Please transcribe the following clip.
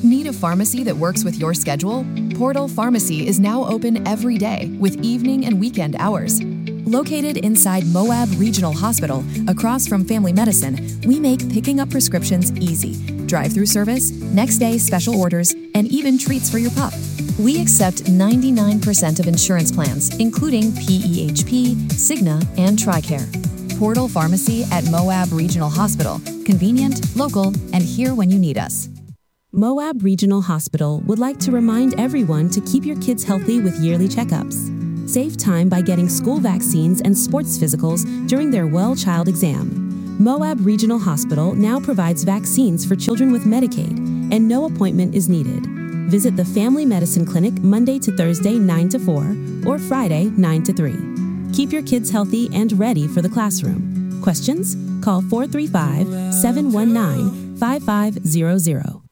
Need a pharmacy that works with your schedule? Portal Pharmacy is now open every day with evening and weekend hours. Located inside Moab Regional Hospital, across from Family Medicine, we make picking up prescriptions easy. Drive-through service, next-day special orders, and even treats for your pup. We accept 99% of insurance plans, including PEHP, Cigna, and TRICARE. Portal Pharmacy at Moab Regional Hospital. Convenient, local, and here when you need us. Moab Regional Hospital would like to remind everyone to keep your kids healthy with yearly checkups. Save time by getting school vaccines and sports physicals during their Well Child exam. Moab Regional Hospital now provides vaccines for children with Medicaid, and no appointment is needed. Visit the Family Medicine Clinic Monday to Thursday 9 to 4 or Friday 9 to 3. Keep your kids healthy and ready for the classroom. Questions? Call 435-719-5500.